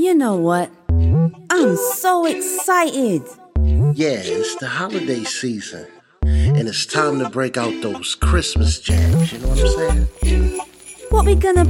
You know what? I'm so excited. Yeah, it's the holiday season. And it's time to break out those Christmas jams, you know what I'm saying? What we gonna